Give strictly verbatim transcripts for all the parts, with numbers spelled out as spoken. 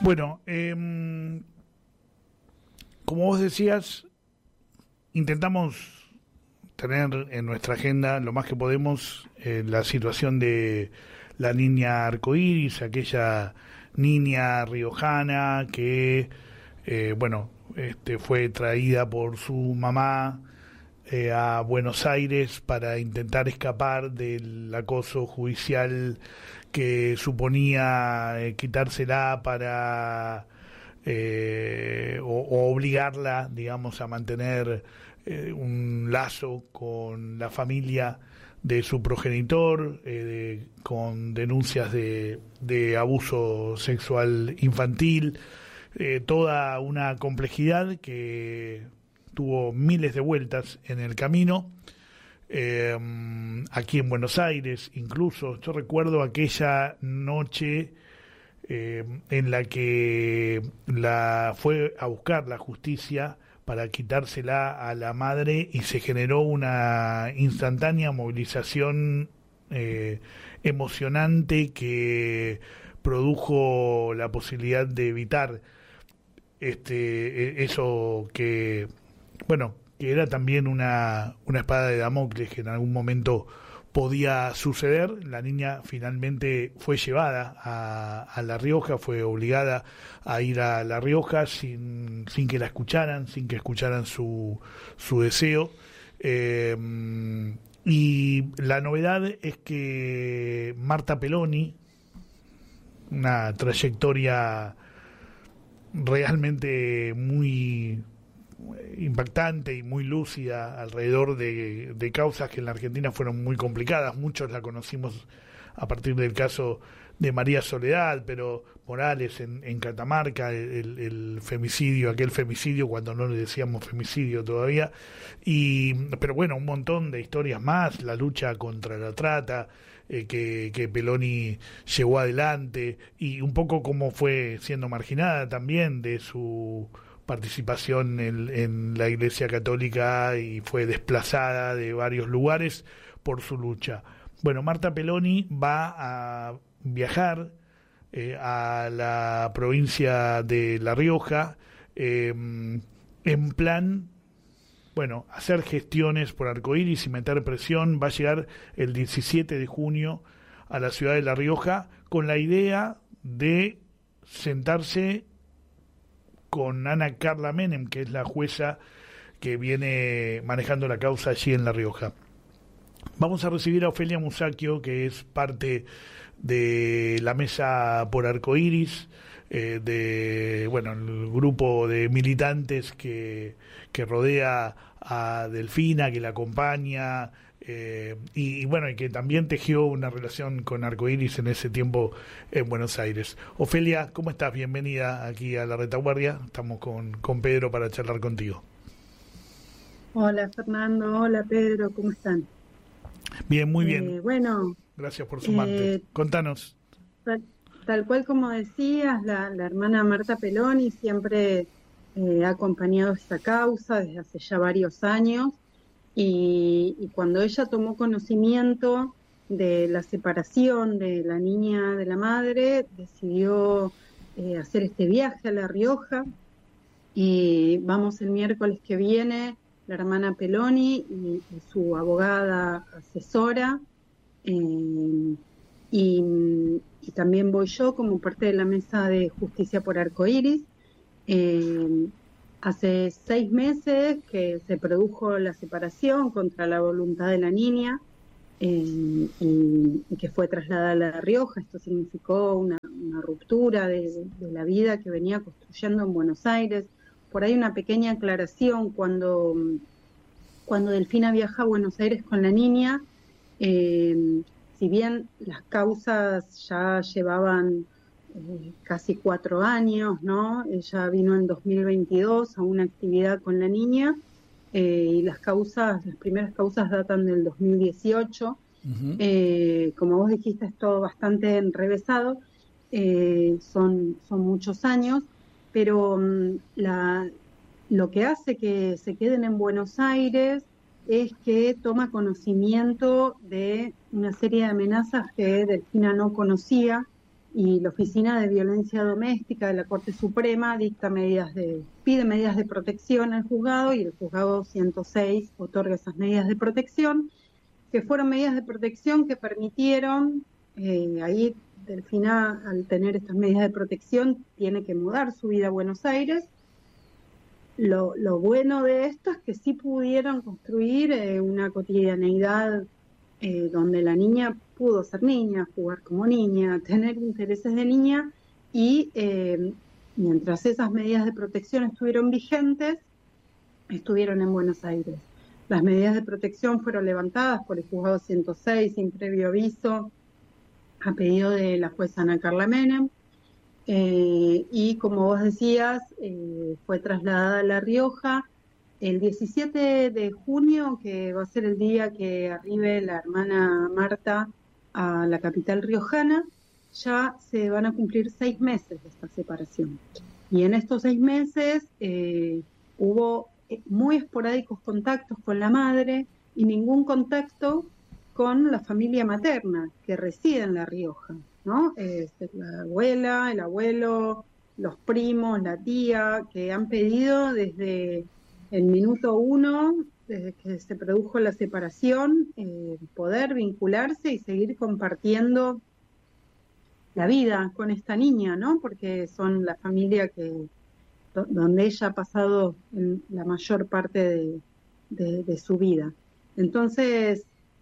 Bueno, eh, como vos decías, intentamos tener en nuestra agenda lo más que podemos eh, la situación de la niña arcoíris, aquella niña riojana que, eh, bueno, este, fue traída por su mamá eh, a Buenos Aires para intentar escapar del acoso judicial que suponía eh, quitársela para eh, o, o obligarla, digamos, a mantener eh, un lazo con la familia de su progenitor, eh, de, con denuncias de, de abuso sexual infantil, eh, toda una complejidad que tuvo miles de vueltas en el camino. Eh, aquí en Buenos Aires, incluso, yo recuerdo aquella noche eh, en la que la fue a buscar la justicia para quitársela a la madre y se generó una instantánea movilización eh, emocionante que produjo la posibilidad de evitar este eso que, bueno, que era también una, una espada de Damocles que en algún momento podía suceder. La niña finalmente fue llevada a, a La Rioja, fue obligada a ir a La Rioja sin, sin que la escucharan, sin que escucharan su, su deseo. Eh, y la novedad es que Marta Peloni, una trayectoria realmente muy impactante y muy lúcida alrededor de, de causas que en la Argentina fueron muy complicadas. Muchos la conocimos a partir del caso de María Soledad, pero Morales en, en Catamarca, el, el femicidio, aquel femicidio cuando no le decíamos femicidio todavía, y pero bueno, un montón de historias más, la lucha contra la trata eh, que, que Peloni llevó adelante, y un poco cómo fue siendo marginada también de su participación en, en la Iglesia Católica y fue desplazada de varios lugares por su lucha. Bueno, Marta Peloni va a viajar eh, a la provincia de La Rioja eh, en plan, bueno, hacer gestiones por Arcoíris y meter presión. Va a llegar el diecisiete de junio a la ciudad de La Rioja con la idea de sentarse con Ana Carla Menem, que es la jueza que viene manejando la causa allí en La Rioja. Vamos a recibir a Ofelia Musacchio, que es parte de la Mesa por Arcoíris, eh, de bueno, el grupo de militantes que, que rodea a Delfina, que la acompaña, eh, y, y bueno, y que también tejió una relación con Arcoíris en ese tiempo en Buenos Aires. Ofelia, ¿cómo estás? Bienvenida aquí a La Retaguardia. Estamos con, con Pedro para charlar contigo. Hola Fernando, hola Pedro, ¿cómo están? Bien, muy bien. Eh, bueno, gracias por sumarte. Eh, Contanos. Tal, tal cual como decías, la, la hermana Marta Peloni siempre eh, ha acompañado esta causa desde hace ya varios años y, y cuando ella tomó conocimiento de la separación de la niña de la madre, decidió eh, hacer este viaje a La Rioja y vamos el miércoles que viene la hermana Peloni y, y su abogada asesora, eh, y, y también voy yo como parte de la Mesa de Justicia por Arcoíris. Eh, hace seis meses que se produjo la separación contra la voluntad de la niña eh, y, y que fue trasladada a La Rioja. Esto significó una, una ruptura de, de la vida que venía construyendo en Buenos Aires. Por ahí una pequeña aclaración, cuando, cuando Delfina viaja a Buenos Aires con la niña, eh, si bien las causas ya llevaban eh, casi cuatro años, ¿no? Ella vino en dos mil veintidós a una actividad con la niña eh, y las causas, las primeras causas datan del dos mil dieciocho. Uh-huh. Eh, como vos dijiste, es todo bastante enrevesado, eh, son, son muchos años. Pero um, la, lo que hace que se queden en Buenos Aires es que toma conocimiento de una serie de amenazas que Delfina no conocía y la Oficina de Violencia Doméstica de la Corte Suprema dicta medidas de, pide medidas de protección al juzgado y el juzgado ciento seis otorga esas medidas de protección, que fueron medidas de protección que permitieron, eh, ahí Delfina al tener estas medidas de protección tiene que mudar su vida a Buenos Aires. Lo, lo bueno de esto es que sí pudieron construir eh, una cotidianeidad eh, donde la niña pudo ser niña, jugar como niña, tener intereses de niña y eh, mientras esas medidas de protección estuvieron vigentes, estuvieron en Buenos Aires. Las medidas de protección fueron levantadas por el juzgado ciento seis sin previo aviso a pedido de la jueza Ana Carla Menem eh, y como vos decías eh, fue trasladada a La Rioja el diecisiete de junio, que va a ser el día que arribe la hermana Marta a la capital riojana. Ya se van a cumplir seis meses de esta separación y en estos seis meses eh, hubo muy esporádicos contactos con la madre y ningún contacto con la familia materna que reside en La Rioja, ¿no? Es la abuela, el abuelo, los primos, la tía, que han pedido desde el minuto uno, desde que se produjo la separación, eh, poder vincularse y seguir compartiendo la vida con esta niña, ¿no? Porque son la familia que donde ella ha pasado la mayor parte de, de, de su vida. Entonces,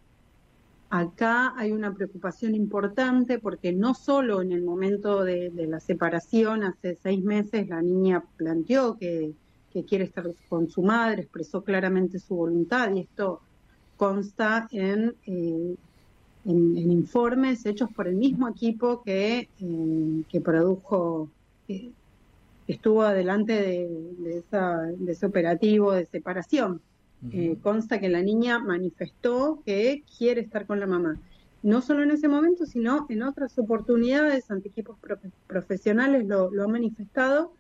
acá hay una preocupación importante porque no solo en el momento de, de la separación, hace seis meses, la niña planteó que, que quiere estar con su madre, expresó claramente su voluntad y esto consta en, eh, en, en informes hechos por el mismo equipo que, eh, que produjo... Eh, estuvo adelante de, de, esa, de ese operativo de separación. Uh-huh. Eh, consta que la niña manifestó que quiere estar con la mamá. No solo en ese momento, sino en otras oportunidades ante equipos pro- profesionales lo, lo ha manifestado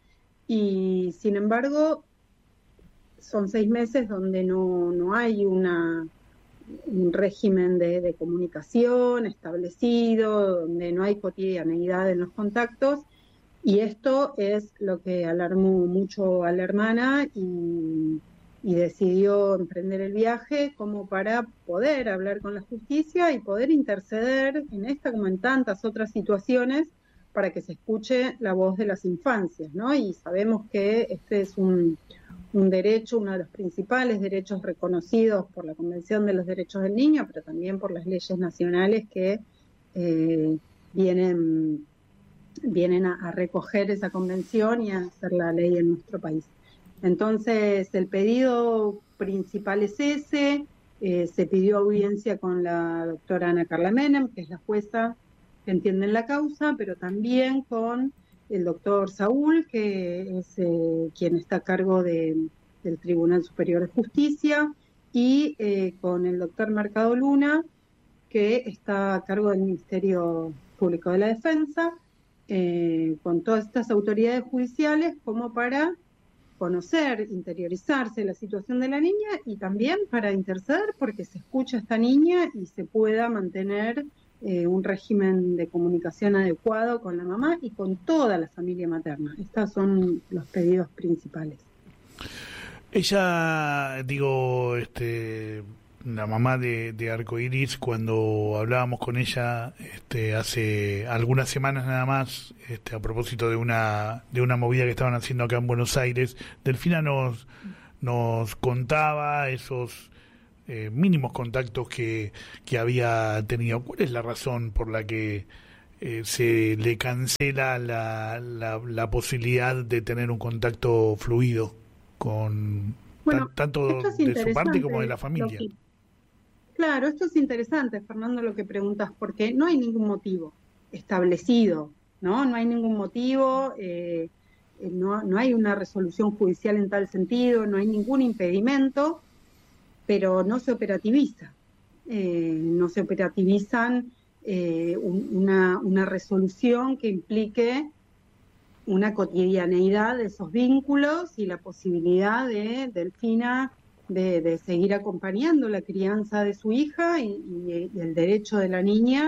y, sin embargo, son seis meses donde no, no hay una, un régimen de, de comunicación establecido, donde no hay cotidianeidad en los contactos. Y esto es lo que alarmó mucho a la hermana y, y decidió emprender el viaje como para poder hablar con la justicia y poder interceder en esta como en tantas otras situaciones para que se escuche la voz de las infancias, ¿no? Y sabemos que este es un, un derecho, uno de los principales derechos reconocidos por la Convención de los Derechos del Niño, pero también por las leyes nacionales que eh, vienen... vienen a, a recoger esa convención y a hacer la ley en nuestro país. Entonces, el pedido principal es ese, eh, se pidió audiencia con la doctora Ana Carla Menem, que es la jueza que entiende la causa, pero también con el doctor Saúl, que es eh, quien está a cargo de, del Tribunal Superior de Justicia, y eh, con el doctor Mercado Luna, que está a cargo del Ministerio Público de la Defensa, Eh, con todas estas autoridades judiciales como para conocer, interiorizarse la situación de la niña y también para interceder porque se escucha a esta niña y se pueda mantener eh, un régimen de comunicación adecuado con la mamá y con toda la familia materna. Estos son los pedidos principales. Ella, digo, este... la mamá de, de Arcoiris, cuando hablábamos con ella este, hace algunas semanas nada más, este, a propósito de una de una movida que estaban haciendo acá en Buenos Aires, Delfina nos nos contaba esos eh, mínimos contactos que, que había tenido. ¿Cuál es la razón por la que eh, se le cancela la, la, la posibilidad de tener un contacto fluido con bueno, tan, tanto de su parte como de la familia? Claro, esto es interesante, Fernando, lo que preguntas, porque no hay ningún motivo establecido, ¿no? No hay ningún motivo, eh, no, no hay una resolución judicial en tal sentido, no hay ningún impedimento, pero no se operativiza. Eh, no se operativizan eh, un, una, una resolución que implique una cotidianeidad de esos vínculos y la posibilidad de Delfina De, de seguir acompañando la crianza de su hija y, y, y el derecho de la niña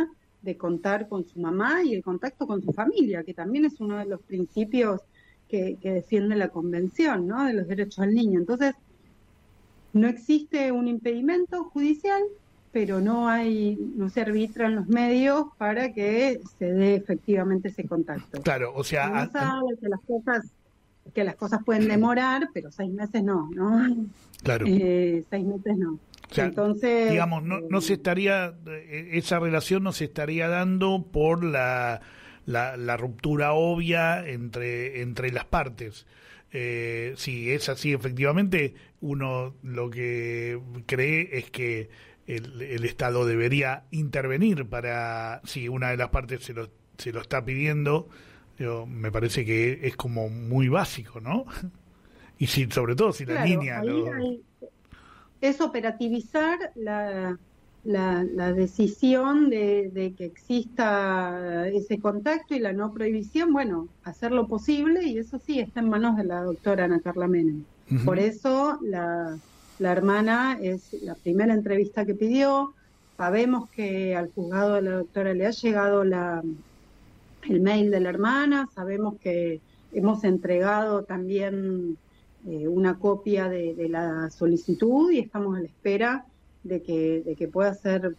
de contar con su mamá y el contacto con su familia, que también es uno de los principios que, que defiende la Convención, ¿no?, de los derechos del niño. Entonces, no existe un impedimento judicial, pero no hay, no se arbitran los medios para que se dé efectivamente ese contacto. Claro, o sea, uno sabe que las cosas que las cosas pueden demorar, pero seis meses no, ¿no? Claro. Eh, seis meses no. O sea, entonces, digamos, no, no se estaría, esa relación no se estaría dando por la, la, la ruptura obvia entre, entre las partes. Eh, si es así, efectivamente, uno lo que cree es que el, el Estado debería intervenir para, si una de las partes se lo, se lo está pidiendo. Yo, me parece que es como muy básico, ¿no? Y si, sobre todo si la claro, niña... ahí Lo... hay, es operativizar la, la, la decisión de, de que exista ese contacto y la no prohibición, bueno, hacer lo posible, y eso sí está en manos de la doctora Ana Carla Menem. Uh-huh. Por eso la, la hermana es la primera entrevista que pidió. Sabemos que al juzgado de la doctora le ha llegado la... el mail de la hermana, sabemos que hemos entregado también eh, una copia de, de la solicitud y estamos a la espera de que, de que pueda ser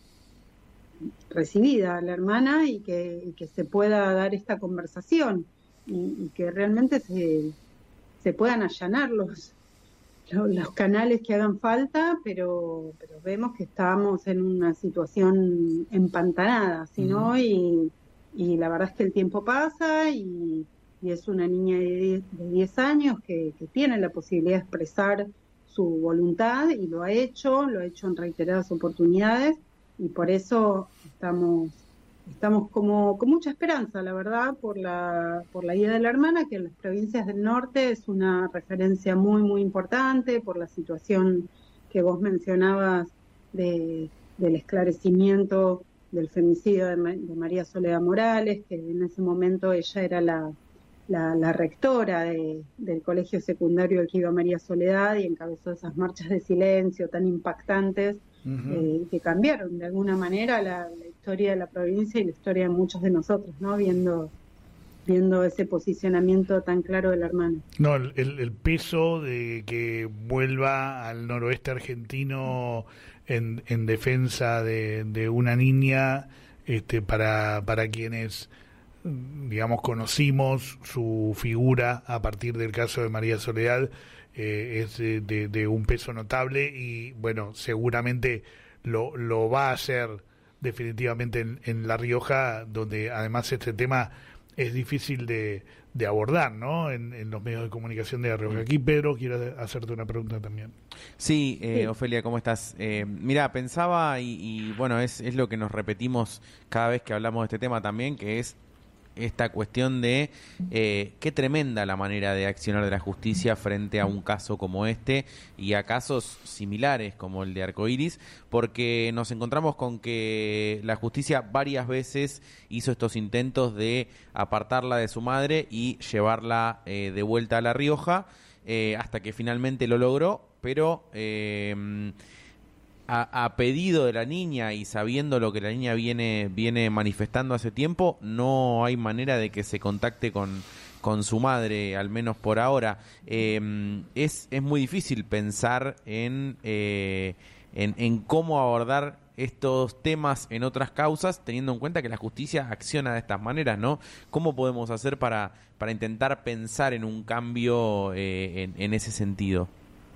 recibida la hermana y que, y que se pueda dar esta conversación y, y que realmente se, se puedan allanar los, los, los canales que hagan falta, pero, pero vemos que estamos en una situación empantanada, ¿sí, no? Uh-huh. y Y la verdad es que el tiempo pasa y, y es una niña de diez años que, que tiene la posibilidad de expresar su voluntad y lo ha hecho, lo ha hecho en reiteradas oportunidades y por eso estamos estamos como con mucha esperanza, la verdad, por la por la ida de la hermana, que en las provincias del norte es una referencia muy, muy importante por la situación que vos mencionabas de, del esclarecimiento del femicidio de, de María Soledad Morales, que en ese momento ella era la, la, la rectora de, del colegio secundario al que iba María Soledad y encabezó esas marchas de silencio tan impactantes, uh-huh. eh, que cambiaron de alguna manera la, la historia de la provincia y la historia de muchos de nosotros, ¿no? Viendo viendo ese posicionamiento tan claro de la hermana. No, el, el peso de que vuelva al noroeste argentino en, en defensa de, de una niña, este, para, para quienes, digamos, conocimos su figura a partir del caso de María Soledad, eh, es de, de, de un peso notable y, bueno, seguramente lo, lo va a hacer definitivamente en, en La Rioja, donde además este tema es difícil de, de abordar, ¿no? En, en los medios de comunicación de La Rioja. Aquí, Pedro, quiero hacerte una pregunta también. Sí, eh, sí. Ofelia, ¿cómo estás? Eh, mira, pensaba, y, y bueno, es, es lo que nos repetimos cada vez que hablamos de este tema también, que es esta cuestión de eh, qué tremenda la manera de accionar de la justicia frente a un caso como este y a casos similares como el de Arcoiris, porque nos encontramos con que la justicia varias veces hizo estos intentos de apartarla de su madre y llevarla eh, de vuelta a La Rioja, eh, hasta que finalmente lo logró, pero... Eh, A, a pedido de la niña y sabiendo lo que la niña viene viene manifestando hace tiempo, no hay manera de que se contacte con, con su madre, al menos por ahora. Eh, es, es muy difícil pensar en, eh, en, en cómo abordar estos temas en otras causas, teniendo en cuenta que la justicia acciona de estas maneras, ¿no? ¿Cómo podemos hacer para, para intentar pensar en un cambio eh, en, en ese sentido?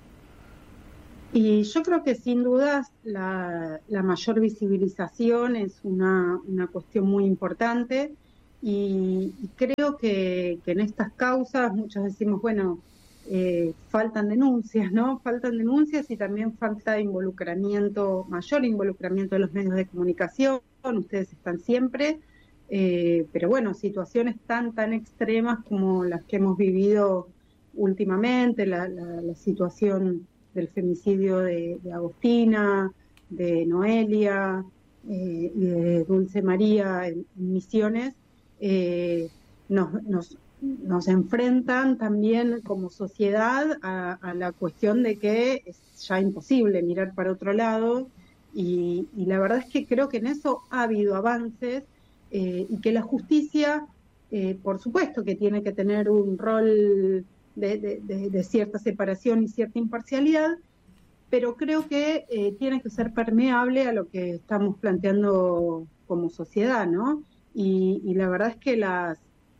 Y yo creo que sin dudas la, la mayor visibilización es una, una cuestión muy importante y, y creo que, que en estas causas muchos decimos, bueno, eh, faltan denuncias, ¿no? Faltan denuncias y también falta involucramiento, mayor involucramiento de los medios de comunicación, ustedes están siempre, eh, pero bueno, situaciones tan, tan extremas como las que hemos vivido últimamente, la, la, la situación del femicidio de, de Agostina, de Noelia, eh, y de Dulce María en, en Misiones, eh, nos, nos, nos enfrentan también como sociedad a, a la cuestión de que es ya imposible mirar para otro lado y, y la verdad es que creo que en eso ha habido avances eh, y que la justicia, eh, por supuesto que tiene que tener un rol de, de, de, de cierta separación y cierta imparcialidad, pero creo que eh, tiene que ser permeable a lo que estamos planteando como sociedad, ¿no? Y, y la verdad es que las,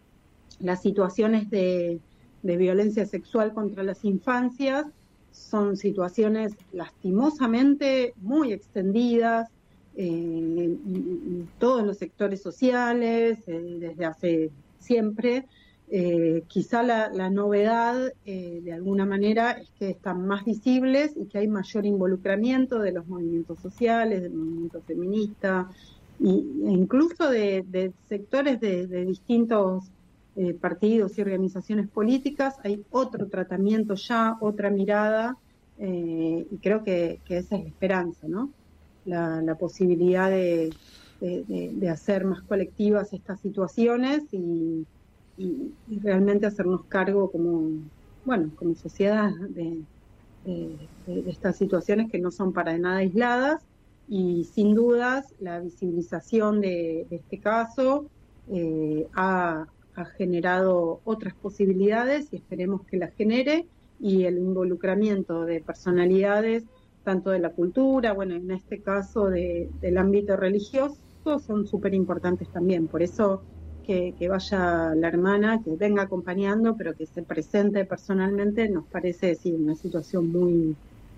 las situaciones de, de violencia sexual contra las infancias son situaciones lastimosamente muy extendidas eh, en, en todos los sectores sociales, eh, desde hace siempre. Eh, quizá la, la novedad, eh, de alguna manera, es que están más visibles y que hay mayor involucramiento de los movimientos sociales, del movimiento feminista, y, e incluso de, de sectores de, de distintos eh, partidos y organizaciones políticas. Hay otro tratamiento ya, otra mirada, eh, y creo que, que esa es la esperanza, ¿no? La, la posibilidad de, de, de, de hacer más colectivas estas situaciones y Y, y realmente hacernos cargo como, bueno, como sociedad de, de, de estas situaciones que no son para nada aisladas, y sin dudas la visibilización de, de este caso eh, ha, ha generado otras posibilidades y esperemos que las genere, y el involucramiento de personalidades tanto de la cultura, bueno, en este caso de, del ámbito religioso, son súper importantes también. Por eso Que, que vaya la hermana, que venga acompañando, pero que se presente personalmente, nos parece, sí, una situación muy,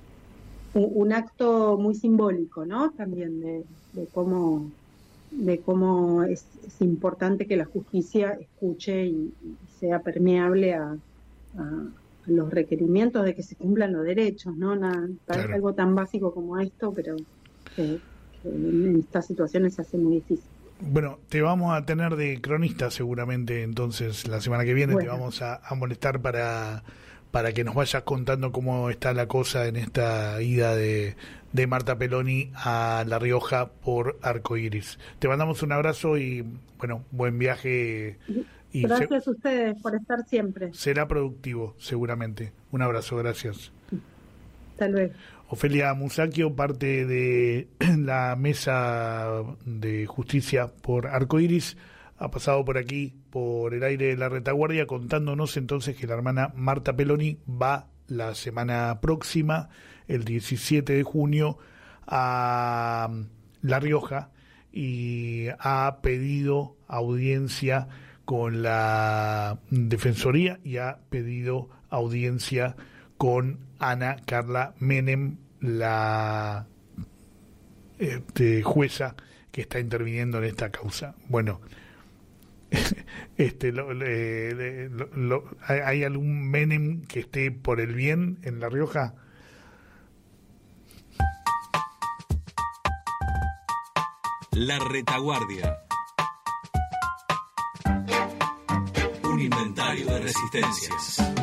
un, un acto muy simbólico, ¿no? También de, de cómo, de cómo es, es importante que la justicia escuche y, y sea permeable a, a, a los requerimientos de que se cumplan los derechos, ¿no? Nada, claro. Algo tan básico como esto, pero que, que en estas situaciones se hace muy difícil. Bueno, te vamos a tener de cronista seguramente, entonces la semana que viene. Bueno. Te vamos a, a molestar para, para que nos vayas contando cómo está la cosa en esta ida de, de Marta Peloni a La Rioja por Arcoiris. Te mandamos un abrazo y, bueno, buen viaje. Y gracias se, a ustedes por estar siempre. Será productivo, seguramente. Un abrazo, gracias. Hasta luego. Ofelia Musacchio, parte de la Mesa de Justicia por Arcoiris, ha pasado por aquí, por el aire de La Retaguardia, contándonos entonces que la hermana Marta Peloni va la semana próxima, el diecisiete de junio, a La Rioja, y ha pedido audiencia con la Defensoría y ha pedido audiencia con Ana Carla Menem, la este, jueza que está interviniendo en esta causa. Bueno, este, lo, le, lo, lo, ¿hay algún Menem que esté por el bien en La Rioja? La Retaguardia. Un inventario de resistencias.